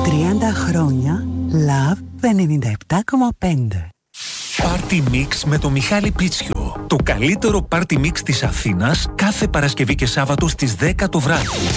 30 χρόνια Love 97,5. Party Mix με το Μιχάλη Πίτσιο. Το καλύτερο Party Mix της Αθήνας κάθε Παρασκευή και Σάββατο στις 10 το βράδυ.